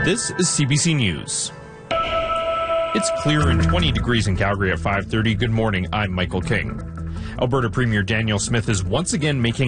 This is CBC News. It's clear and 20 degrees in Calgary at 5:30. Good morning, I'm Michael King. Alberta Premier Danielle Smith is once again making